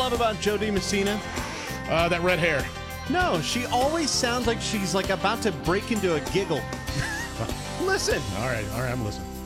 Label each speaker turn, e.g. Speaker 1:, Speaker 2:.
Speaker 1: love about Jody Messina?
Speaker 2: That red hair.
Speaker 1: No, she always sounds like she's like about to break into a giggle. Listen.
Speaker 2: All right, I'm listening.